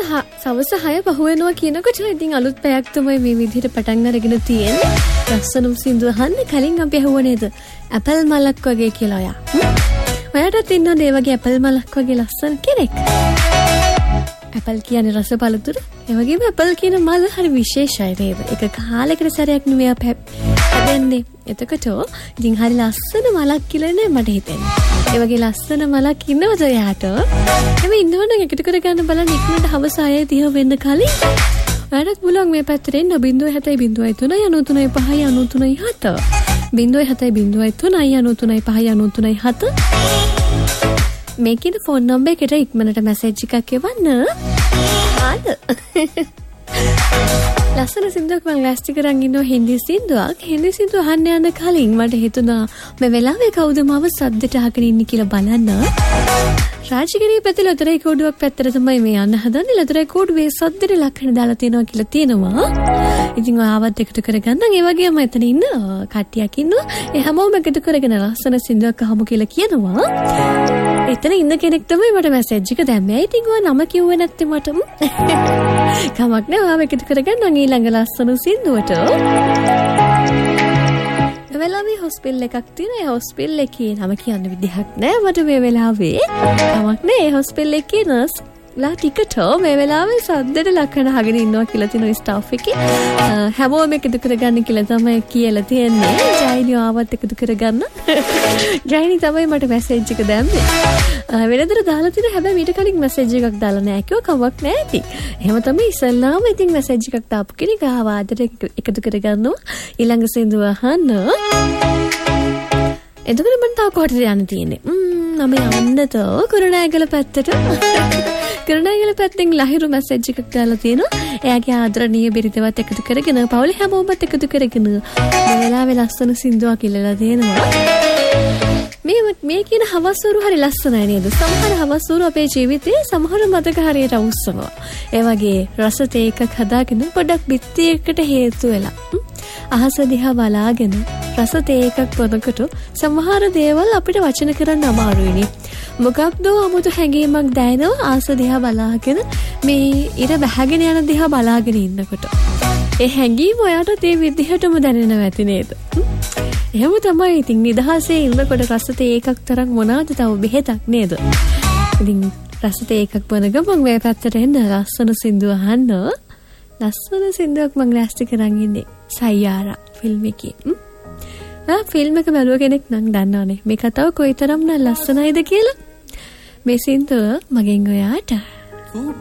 සවස් 6 පහුවෙනවා කියනකොට ඉතින් අලුත් පැයක් තමයි මේ විදිහට පටන් අරගෙන තියෙන්නේ. ලස්සනම සින්දුව අහන්න කලින් අපි අහුව නේද? ඇපල් මලක් වගේ කියලා ඔයා. ඔයාටත් ඉන්නවද ඒ වගේ ඇපල් මලක් වගේ ලස්සන කෙනෙක්? ඇපල් කියන්නේ රස පළතුරු. ඒ වගේම ඇපල් කියන මල හරි විශේෂයි නේද? ඒක කාලයකට සැරයක් නෙවෙයි හැදෙන්නේ. එතකොට ඉතින් හරි ලස්සන මලක් කියලා නේ මට හිතෙන්නේ. ඒ වගේ ලස්සන මලක් ඉන්නවද ඔයාට? එමෙ ඉන්නවනම් එකට කර ගන්න බලන්න ඉක්මනට හවස 6:30 වෙන්න කලින්. ඔයාලත් පුළුවන් මේ පැත්තට එන්න 0.73 මේකේ ෆෝන් නම්බර් එකට ඉක්මනට මැසේජ් එකක් එවන්න. ආද ලස්සන සින්දුවක් මම ලෑස්ති කරන් ඉන්නවා හින්දි සින්දුවක්. හින්දි සින්දුව අහන්න යන කලින් මට හිතුණා මේ වෙලාවේ කවුද මාව සද්දට අහගෙන ඉන්නේ කියලා බලන්න. රාජගිරිය පැත්තේ ලොතරේ කෝඩුවක් පැත්තට තමයි මේ යන්න හදන්නේ. ලොතරේ කෝඩුවේ සද්දට ලක්ෂණ දාලා තියෙනවා කියලා තියෙනවා. ඉතින් ආවත් එකතු කරගන්න. ඒ වගේම එතන ඉන්න කට්ටියක් ඉන්නවා. ඒ හැමෝම එකතු කරගෙන ලස්සන සින්දුවක් අහමු කියලා කියනවා. එතන ඉන්න කෙනෙක් තමයි මට මැසේජ් එක දැම්මේ. ඉතින් ඔයා නම කිව්වේ නැත්තේ මට. කමක් නෑ. ඔයාම එකතු කරගන්න ඊළඟ ලස්සන සින්දුවට. වෙලාවේ හොස්පිටල් එකක් තියෙනවා. ඒ හොස්පිටල් එකේ නම කියන්න විදිහක් නෑ මට මේ වෙලාවේ. කමක් නෑ. ඒ හොස්පිටල් එකේ නර්ස් ලා ටිකට මේ වෙලාවේ සද්දට ලක්ෂණ අහගෙන ඉන්නවා කියලා තියෙන ස්ටාෆ් එකේ. හැමෝම එකතු කරගන්න කියලා තමයි කියලා තියෙන්නේ. ජයිනි ආවත් එකතු කරගන්න. ජයිනි තමයි මට මැසේජ් එක දැම්මේ. වෙනදට දාලා තියෙන හැබැයි ඊට කලින් මැසේජ් එකක් දාලා නැහැ කිව්ව කමක් නැහැ ඉතින්. එහෙම තමයි ඉස්සල්ලාම ඉතින් මැසේජ් එකක් දාපු කෙනෙක් ආවාදට එකතු කරගන්නවා. ඊළඟ සින්දුව අහන්න. එතකොට මම තව කොහෙටද යන්න තියෙන්නේ? මම යන්නද කුරුණෑගල පැත්තට. කුරුණෑගල පැත්තෙන් ලහිරු මැසේජ් එකක් දාලා තියෙනවා. එයාගේ ආදරණීය බිරිඳවත් එකතු කරගෙන පවුලේ හැමෝමත් එකතු කරගෙන මේ වෙලාවේ ලස්සන සින්දුවක් ඉල්ලලා තියෙනවා. මේ කියන හවස්වරු හරි ලස්සනයි නේද? සමහර හවස්වරු අපේ ජීවිතේ සමහර මතක හරියට අවුස්සනවා. ඒ වගේ රස තේ එකක් හදාගෙන පොඩක් බිත්තියකට හේතු වෙලා අහස දිහා බලාගෙන රස තේ එකක් බොනකොට සමහර දේවල් අපිට වචන කරන්න අමාරුයිනේ. මොකක්ද 아무තු හැඟීමක් දැනෙනවා ආස දිහා බලාගෙන මේ ඉර බහගෙන යන දිහා බලාගෙන ඉන්නකොට. ඒ හැඟීම ඔයාට ඒ විදිහටම දැනෙනවා ඇති නේද? එහෙම තමයි ඉතින් නිදහසේ ඉන්නකොට රස තේ එකක් තරම් මොනවාද තව බෙහෙතක් නේද? ඉතින් රස තේ එකක් බොන ගමන් මේ පැත්තට එන්න ලස්සන සින්දුව අහන්න. ලස්සන සින්දුවක් මම ලෑස්ති කරන් ඉන්නේ සයියාරා ෆිල්ම් එකේ. ෆිල්ම් එක බලුව කෙනෙක් නම් දන්නවනේ මේ කතාව කොයිතරම් ලස්සනයිද කියලා. මේ සින්දුව මගෙන් ඔයාට